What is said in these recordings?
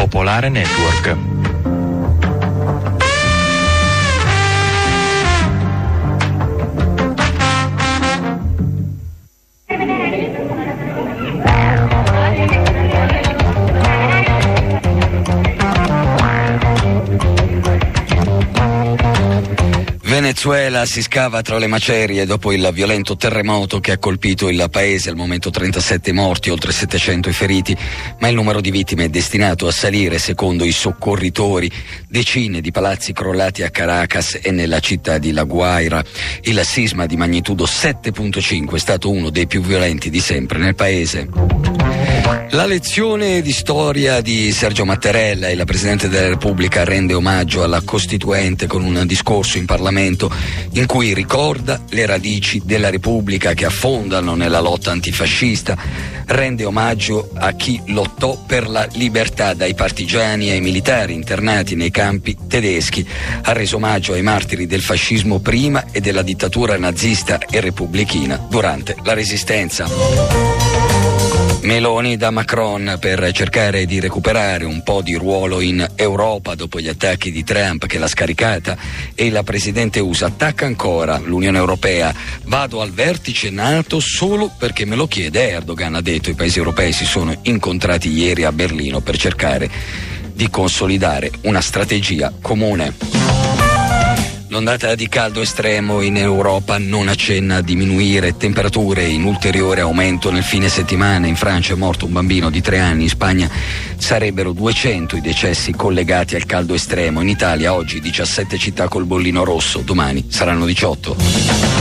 Popolare Network. Venezuela si scava tra le macerie dopo il violento terremoto che ha colpito il paese. Al momento 37 morti, oltre 700 i feriti, ma il numero di vittime è destinato a salire secondo i soccorritori. Decine di palazzi crollati a Caracas e nella città di La Guaira. Il sisma di magnitudo 7.5 è stato uno dei più violenti di sempre nel paese. La lezione di storia di Sergio Mattarella, il Presidente della Repubblica, rende omaggio alla Costituente con un discorso in Parlamento in cui ricorda le radici della Repubblica che affondano nella lotta antifascista, rende omaggio a chi lottò per la libertà, dai partigiani ai militari internati nei campi tedeschi, ha reso omaggio ai martiri del fascismo prima e della dittatura nazista e repubblichina durante la Resistenza. Meloni da Macron per cercare di recuperare un po' di ruolo in Europa dopo gli attacchi di Trump che l'ha scaricata, e la presidente USA attacca ancora l'Unione Europea. Vado al vertice NATO solo perché me lo chiede Erdogan, ha detto. I paesi europei si sono incontrati ieri a Berlino per cercare di consolidare una strategia comune. L'ondata di caldo estremo in Europa non accenna a diminuire, temperature in ulteriore aumento nel fine settimana. In Francia è morto un bambino di 3 anni, in Spagna sarebbero 200 i decessi collegati al caldo estremo. In Italia oggi 17 città col bollino rosso, domani saranno 18.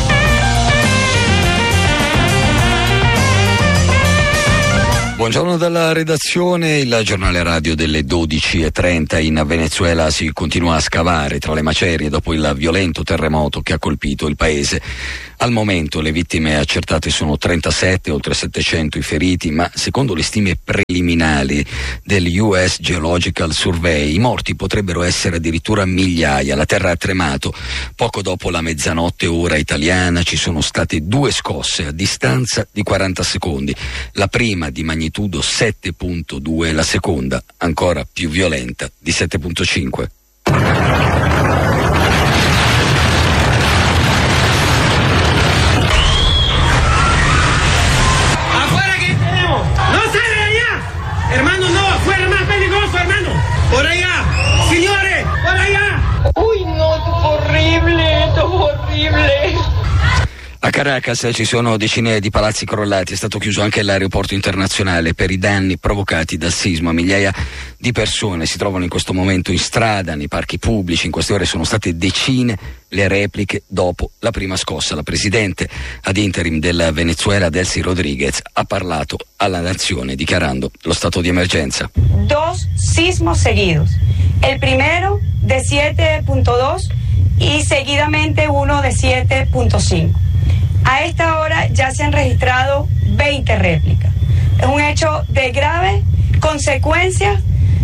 Buongiorno dalla redazione. Il giornale radio delle 12:30. In Venezuela si continua a scavare tra le macerie dopo il violento terremoto che ha colpito il paese. Al momento le vittime accertate sono 37, oltre 700 i feriti, ma secondo le stime preliminari del US Geological Survey i morti potrebbero essere addirittura migliaia. La terra ha tremato poco dopo la mezzanotte ora italiana. Ci sono state 2 scosse a distanza di 40 secondi, la prima di magnitudo 7.2, la seconda ancora più violenta di 7.5. Hermano, no, afuera más peligroso, hermano. Por allá, señores, por allá. Uy, no, esto es horrible. A Caracas ci sono decine di palazzi crollati, è stato chiuso anche l'aeroporto internazionale per i danni provocati dal sisma. Migliaia di persone si trovano in questo momento in strada, nei parchi pubblici. In queste ore sono state decine le repliche dopo la prima scossa. La presidente ad interim del Venezuela, Delcy Rodríguez, ha parlato alla nazione dichiarando lo stato di emergenza. 2 sismos seguidos. El primero de 7.2 y seguidamente uno de 7.5. A esta hora ya se han registrado 20 réplicas. Es un hecho de grave consecuencia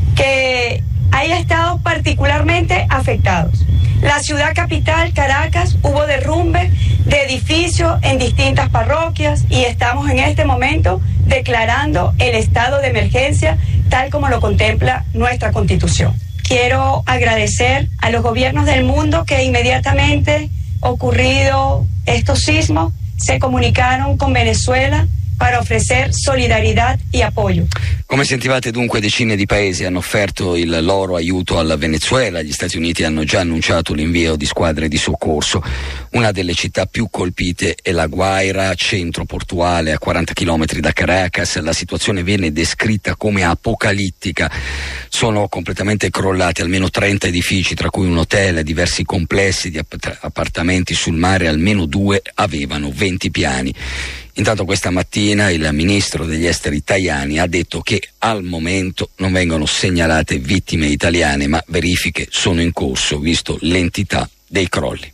que haya estado particularmente afectados. La ciudad capital, Caracas, hubo derrumbe de edificios en distintas parroquias y estamos en este momento declarando el estado de emergencia tal como lo contempla nuestra Constitución. Quiero agradecer a los gobiernos del mundo que inmediatamente ocurrido estos sismos se comunicaron con Venezuela para offrire solidarietà e appoggio. Come sentivate dunque, decine di paesi hanno offerto il loro aiuto al Venezuela. Gli Stati Uniti hanno già annunciato l'invio di squadre di soccorso. Una delle città più colpite è La Guaira, centro portuale a 40 km da Caracas. La situazione viene descritta come apocalittica. Sono completamente crollati almeno 30 edifici, tra cui un hotel e diversi complessi di appartamenti sul mare. Almeno 2 avevano 20 piani. Intanto questa mattina il ministro degli esteri Tajani ha detto che al momento non vengono segnalate vittime italiane, ma verifiche sono in corso visto l'entità dei crolli.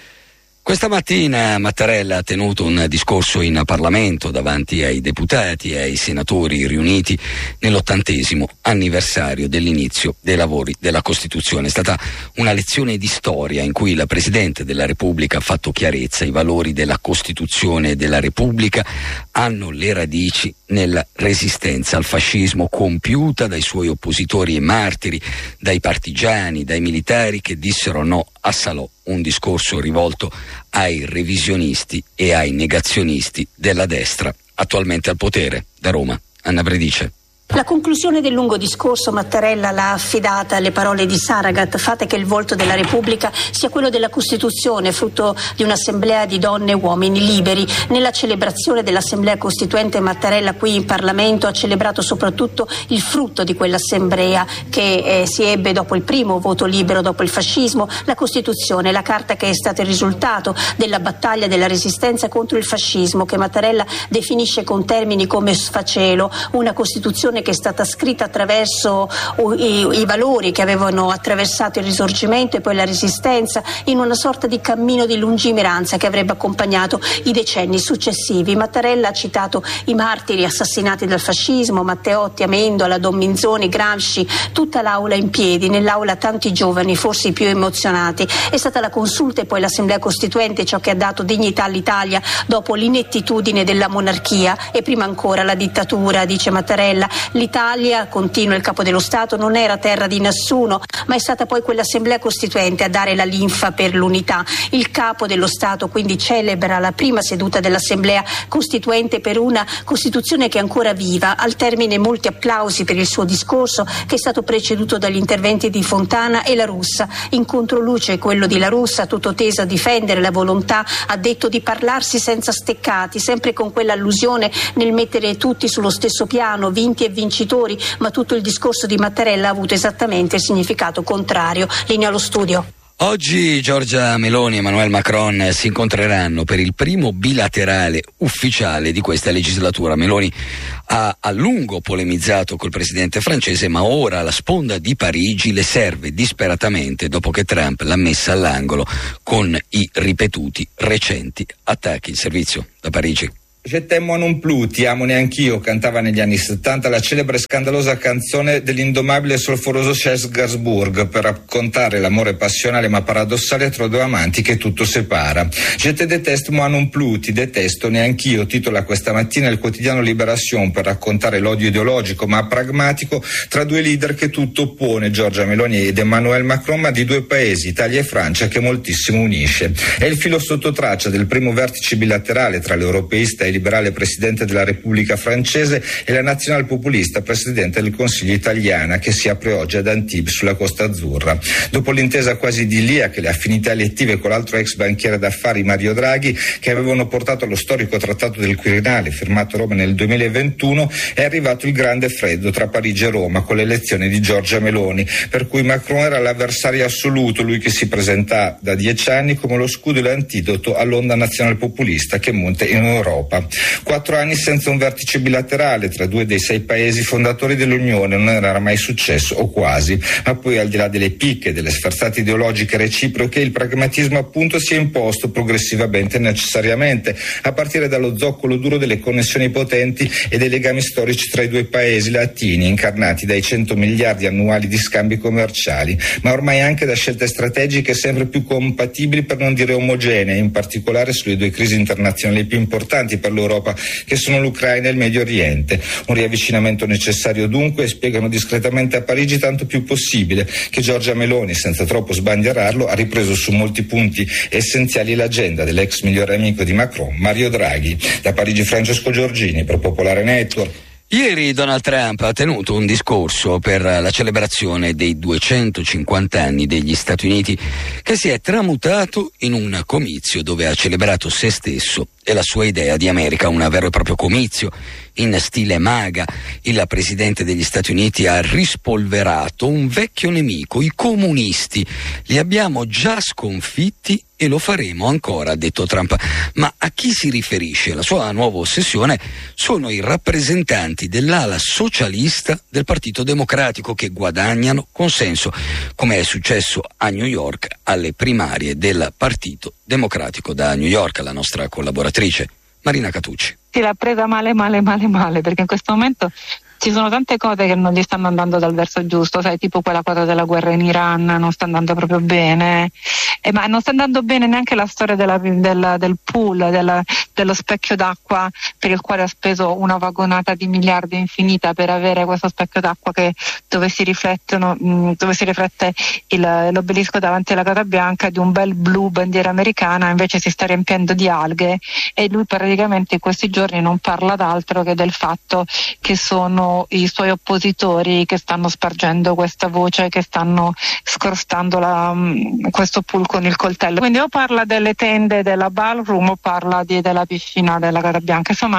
Questa mattina Mattarella ha tenuto un discorso in Parlamento davanti ai deputati e ai senatori riuniti nell'80° anniversario dell'inizio dei lavori della Costituzione. È stata una lezione di storia in cui il Presidente della Repubblica ha fatto chiarezza. I valori della Costituzione e della Repubblica hanno le radici nella resistenza al fascismo compiuta dai suoi oppositori e martiri, dai partigiani, dai militari che dissero no a Salò, un discorso rivolto ai revisionisti e ai negazionisti della destra attualmente al potere. Da Roma, Anna Bredice. La conclusione del lungo discorso Mattarella l'ha affidata alle parole di Saragat: fate che il volto della Repubblica sia quello della Costituzione, frutto di un'assemblea di donne e uomini liberi. Nella celebrazione dell'assemblea costituente Mattarella qui in Parlamento ha celebrato soprattutto il frutto di quell'assemblea che si ebbe dopo il primo voto libero dopo il fascismo, la Costituzione, la carta che è stato il risultato della battaglia della resistenza contro il fascismo, che Mattarella definisce con termini come sfacelo, una Costituzione che è stata scritta attraverso i valori che avevano attraversato il Risorgimento e poi la Resistenza, in una sorta di cammino di lungimiranza che avrebbe accompagnato i decenni successivi. Mattarella ha citato i martiri assassinati dal fascismo, Matteotti, Amendola, Don Minzoni, Gramsci, tutta l'aula in piedi, nell'aula tanti giovani, forse i più emozionati. È stata la Consulta e poi l'Assemblea Costituente ciò che ha dato dignità all'Italia dopo l'inettitudine della monarchia e prima ancora la dittatura, dice Mattarella. L'Italia, continua il Capo dello Stato, non era terra di nessuno, ma è stata poi quell'Assemblea Costituente a dare la linfa per l'unità. Il Capo dello Stato quindi celebra la prima seduta dell'Assemblea Costituente per una Costituzione che è ancora viva. Al termine molti applausi per il suo discorso, che è stato preceduto dagli interventi di Fontana e La Russa. In controluce quello di La Russa, tutto teso a difendere la volontà, ha detto, di parlarsi senza steccati, sempre con quell'allusione nel mettere tutti sullo stesso piano, vinti e vincitori, ma tutto il discorso di Mattarella ha avuto esattamente il significato contrario. Linea allo studio. Oggi Giorgia Meloni e Emmanuel Macron si incontreranno per il primo bilaterale ufficiale di questa legislatura. Meloni ha a lungo polemizzato col presidente francese, ma ora la sponda di Parigi le serve disperatamente dopo che Trump l'ha messa all'angolo con i ripetuti recenti attacchi. Il servizio da Parigi. Je t'aime non plus, ti amo neanch'io, cantava negli anni 70 la celebre e scandalosa canzone dell'indomabile e solforoso Serge Gainsbourg per raccontare l'amore passionale ma paradossale tra due amanti che tutto separa. Je te déteste moi non plus, ti detesto neanch'io, titola questa mattina il quotidiano Libération per raccontare l'odio ideologico ma pragmatico tra due leader che tutto oppone, Giorgia Meloni ed Emmanuel Macron, ma di due paesi, Italia e Francia, che moltissimo unisce. È il filo sottotraccia del primo vertice bilaterale tra l'europeista e liberale Presidente della Repubblica francese e la nazionalpopulista Presidente del Consiglio italiana, che si apre oggi ad Antibes sulla Costa Azzurra. Dopo l'intesa quasi idilliaca e le affinità elettive con l'altro ex banchiere d'affari Mario Draghi, che avevano portato allo storico trattato del Quirinale firmato a Roma nel 2021, è arrivato il grande freddo tra Parigi e Roma con l'elezione di Giorgia Meloni, per cui Macron era l'avversario assoluto, lui che si presenta da 10 anni come lo scudo e l'antidoto all'onda nazionalpopulista che monta in Europa. 4 anni senza un vertice bilaterale tra due dei 6 paesi fondatori dell'Unione non era mai successo, o quasi, ma poi al di là delle picche, delle sferzate ideologiche reciproche, il pragmatismo appunto si è imposto progressivamente e necessariamente, a partire dallo zoccolo duro delle connessioni potenti e dei legami storici tra i due paesi latini, incarnati dai 100 miliardi annuali di scambi commerciali, ma ormai anche da scelte strategiche sempre più compatibili, per non dire omogenee, in particolare sulle due crisi internazionali più importanti per l'Europa, che sono l'Ucraina e il Medio Oriente. Un riavvicinamento necessario dunque, e spiegano discretamente a Parigi tanto più possibile, che Giorgia Meloni, senza troppo sbandierarlo, ha ripreso su molti punti essenziali l'agenda dell'ex migliore amico di Macron, Mario Draghi. Da Parigi Francesco Giorgini per Popolare Network. Ieri Donald Trump ha tenuto un discorso per la celebrazione dei 250 anni degli Stati Uniti, che si è tramutato in un comizio dove ha celebrato se stesso e la sua idea di America, un vero e proprio comizio in stile MAGA. Il presidente degli Stati Uniti ha rispolverato un vecchio nemico, i comunisti. Li abbiamo già sconfitti e lo faremo ancora, ha detto Trump. Ma a chi si riferisce? La sua nuova ossessione sono i rappresentanti dell'ala socialista del Partito Democratico, che guadagnano consenso, come è successo a New York alle primarie del Partito Democratico. Da New York la nostra collaboratrice Marina Catucci. Si l'ha presa male, perché in questo momento ci sono tante cose che non gli stanno andando dal verso giusto, sai, tipo quella cosa della guerra in Iran non sta andando proprio bene, ma non sta andando bene neanche la storia del pool, dello specchio d'acqua, per il quale ha speso una vagonata di miliardi infinita per avere questo specchio d'acqua dove si riflette l'obelisco davanti alla Casa Bianca di un bel blu bandiera americana, invece si sta riempiendo di alghe, e lui praticamente in questi giorni non parla d'altro che del fatto che sono i suoi oppositori che stanno spargendo questa voce, che stanno scrostando questo pool con il coltello. Quindi o parla delle tende della ballroom o parla della piscina della Casa Bianca. Insomma,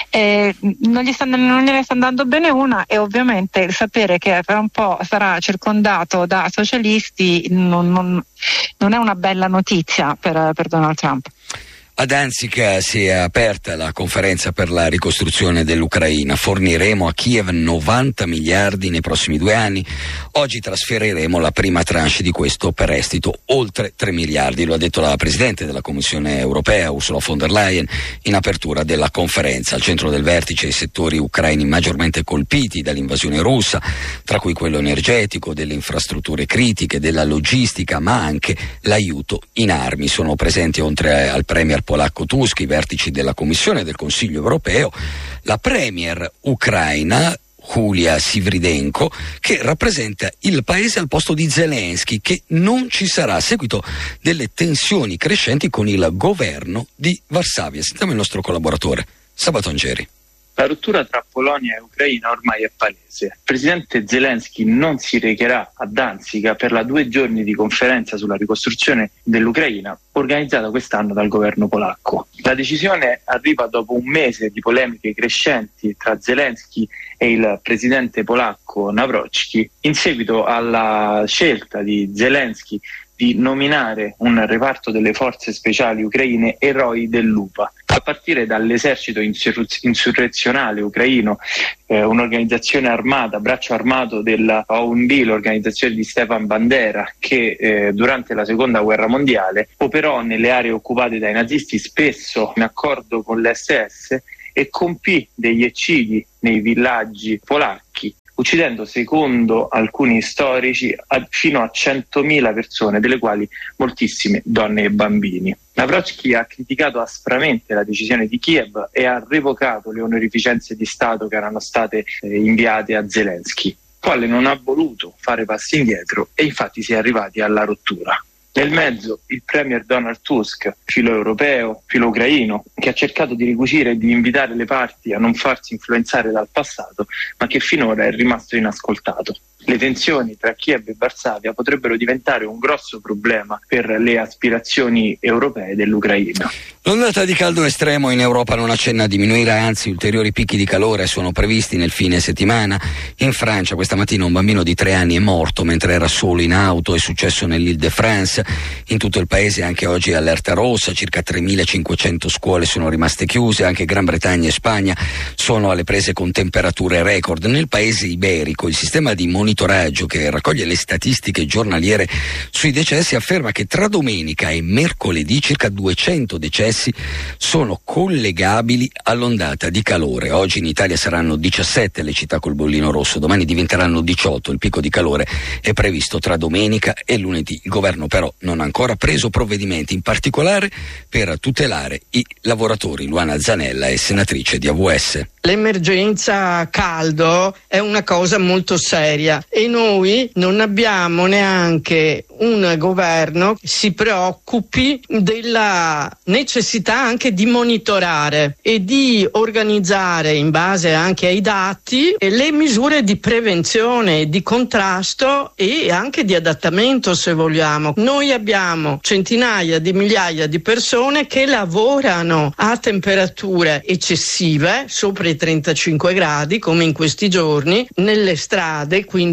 non gliene sta andando bene una, e ovviamente il sapere che per un po' sarà circondato da socialisti non è una bella notizia per Donald Trump. A Danzica si è aperta la conferenza per la ricostruzione dell'Ucraina. Forniremo a Kiev 90 miliardi nei prossimi 2 anni. Oggi trasferiremo la prima tranche di questo prestito, oltre 3 miliardi. Lo ha detto la Presidente della Commissione Europea, Ursula von der Leyen, in apertura della conferenza. Al centro del vertice i settori ucraini maggiormente colpiti dall'invasione russa, tra cui quello energetico, delle infrastrutture critiche, della logistica, ma anche l'aiuto in armi. Sono presenti, oltre al premier polacco Tusk, i vertici della Commissione e del Consiglio europeo, la premier ucraina Julia Sviridenko, che rappresenta il paese al posto di Zelensky, che non ci sarà a seguito delle tensioni crescenti con il governo di Varsavia. Sentiamo il nostro collaboratore Sabato Angeri. La rottura tra Polonia e Ucraina ormai è palese. Il presidente Zelensky non si recherà a Danzica per la 2 giorni di conferenza sulla ricostruzione dell'Ucraina organizzata quest'anno dal governo polacco. La decisione arriva dopo un mese di polemiche crescenti tra Zelensky e il presidente polacco Nawrocki, in seguito alla scelta di Zelensky di nominare un reparto delle forze speciali ucraine eroi dell'UPA, a partire dall'esercito insurrezionale ucraino, un'organizzazione armata, braccio armato della OUNB, l'organizzazione di Stepan Bandera, che durante la seconda guerra mondiale operò nelle aree occupate dai nazisti, spesso in accordo con l'SS, e compì degli eccidi nei villaggi polacchi, uccidendo, secondo alcuni storici, fino a 100.000 persone, delle quali moltissime donne e bambini. Nawrocki ha criticato aspramente la decisione di Kiev e ha revocato le onorificenze di Stato che erano state inviate a Zelensky, quale non ha voluto fare passi indietro, e infatti si è arrivati alla rottura. Nel mezzo il premier Donald Tusk, filo europeo, filo ucraino, che ha cercato di ricucire e di invitare le parti a non farsi influenzare dal passato, ma che finora è rimasto inascoltato. Le tensioni tra Kiev e Varsavia potrebbero diventare un grosso problema per le aspirazioni europee dell'Ucraina. L'ondata di caldo estremo in Europa non accenna a diminuire, anzi ulteriori picchi di calore sono previsti nel fine settimana. In Francia questa mattina un bambino di 3 anni è morto mentre era solo in auto, è successo nell'Île-de-France. In tutto il paese anche oggi è allerta rossa, circa 3.500 scuole sono rimaste chiuse, anche Gran Bretagna e Spagna sono alle prese con temperature record. Nel paese iberico il sistema di monitoraggio che raccoglie le statistiche giornaliere sui decessi afferma che tra domenica e mercoledì circa 200 decessi sono collegabili all'ondata di calore. Oggi in Italia saranno 17 le città col bollino rosso, domani diventeranno 18. Il picco di calore è previsto tra domenica e lunedì. Il governo però non ha ancora preso provvedimenti, in particolare per tutelare i lavoratori. Luana Zanella è senatrice di AVS. L'emergenza caldo è una cosa molto seria e noi non abbiamo neanche un governo che si preoccupi della necessità anche di monitorare e di organizzare, in base anche ai dati, le misure di prevenzione, di contrasto e anche di adattamento, se vogliamo. Noi abbiamo centinaia di migliaia di persone che lavorano a temperature eccessive, sopra i 35 gradi, come in questi giorni, nelle strade, quindi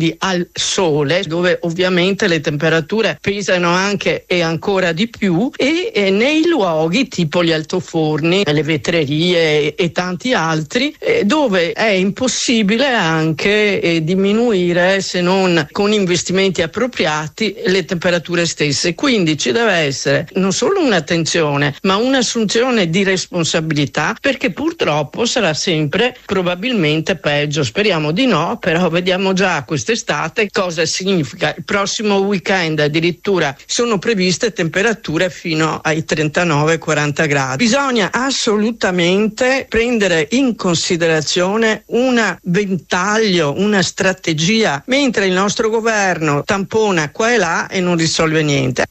quindi al sole, dove ovviamente le temperature pesano anche e ancora di più, e nei luoghi tipo gli altoforni, le vetrerie e tanti altri, dove è impossibile anche diminuire, se non con investimenti appropriati, le temperature stesse. Quindi ci deve essere non solo un'attenzione, ma un'assunzione di responsabilità, perché purtroppo sarà sempre probabilmente peggio. Speriamo di no, però vediamo già quest'estate cosa significa. Il prossimo weekend addirittura sono previste temperature fino ai 39-40 gradi. Bisogna assolutamente prendere in considerazione un ventaglio, una strategia, mentre il nostro governo tampona qua e là e non risolve niente.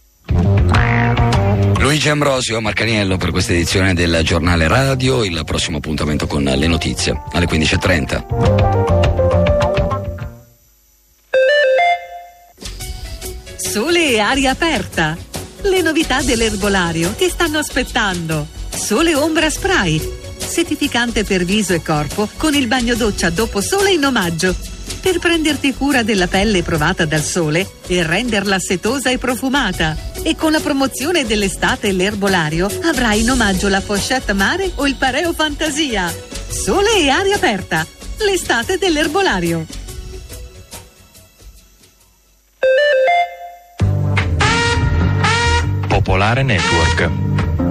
Luigi Ambrosio, Marcaniello per questa edizione del Giornale Radio. Il prossimo appuntamento con le notizie alle 15:30. Sole e aria aperta. Le novità dell'erbolario ti stanno aspettando. Sole Ombra Spray, settificante per viso e corpo con il bagno doccia dopo sole in omaggio, per prenderti cura della pelle provata dal sole e renderla setosa e profumata. E con la promozione dell'estate e l'erbolario avrai in omaggio la pochette mare o il pareo fantasia. Sole e aria aperta, l'estate dell'erbolario. Popolare Network.